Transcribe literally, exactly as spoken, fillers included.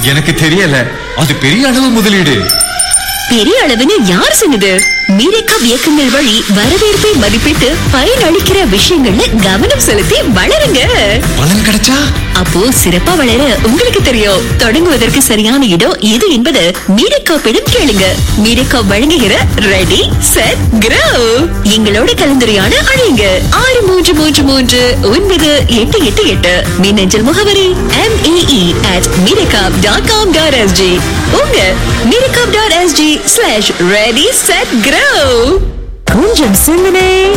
எனக்கு தெரியல, அது பெரிய அளவு முதலீடு. பெரிய அளவுன்னு யார் சொன்னது? மீரேக்கா இயக்கங்கள் வழி வரவேற்பை மதிப்பிட்டு பயனளிக்கிற விஷயங்கள்ல கவனம் செலுத்தி வளருங்க. பலன் கிடைச்சா அப்போ சிறப்பா வளர உங்களுக்கு தெரியும். தொடங்குவதற்கு சரியான இடம் எது என்பது மீரேக்காப்பிடம் கேளுங்க. மீரேக்கா வழங்குகிற ரெடி செட் க்ரோ. எங்களோட கலந்துரையாட அழைங்க. ஆறு மூன்று மூன்று மூன்று ஒன்பது எட்டு எட்டு எட்டு. மின்னஞ்சல் முகவரி M A E at மீரேக்காப் dot com dot S G. உங்க மீரேக்காப் dot S G slash ready set grow. கொஞ்சம் சிந்தனை,